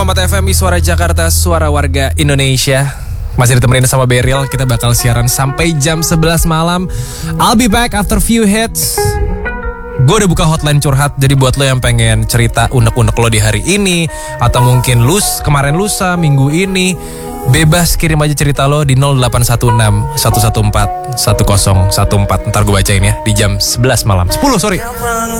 106,4 FM Suara Jakarta, suara warga Indonesia. Masih ditemenin sama Beryl. Kita bakal siaran sampai jam 11 malam. I'll be back after few hits. Gue udah buka hotline curhat. Jadi buat lo yang pengen cerita unek-unek lo di hari ini, atau mungkin kemarin lusa, minggu ini, bebas kirim aja cerita lo di 0816 114 1014. Ntar gue bacain ya di jam 11 malam. 10 sorry.